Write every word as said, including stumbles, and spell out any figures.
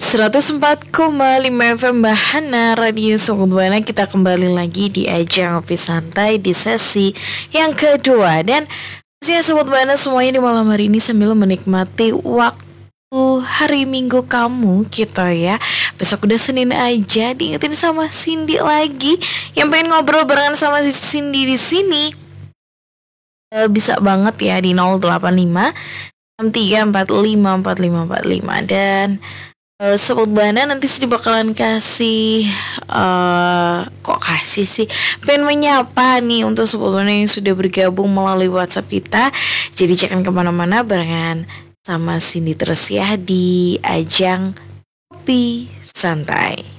seratus empat koma lima F M Bahana Radio Sobat Buana. Kita kembali lagi di ajang Ngopi Santai di sesi yang kedua. Dan pastinya Sobat Buana semuanya di malam hari ini sambil menikmati waktu hari Minggu kamu gitu ya. Besok udah Senin aja, diingetin sama Cindy lagi yang pengen ngobrol barengan sama si Cindy di sini. E, bisa banget ya di nol delapan lima enam tiga empat lima empat lima empat lima. Dan Uh, Sobat Buana nanti sih bakalan kasih uh, Kok kasih sih pengen menyapa nih untuk Sobat Buana yang sudah bergabung melalui WhatsApp kita. Jadi jangan kemana-mana, barengan sama Cindy terus ya di ajang Ngopi Santai.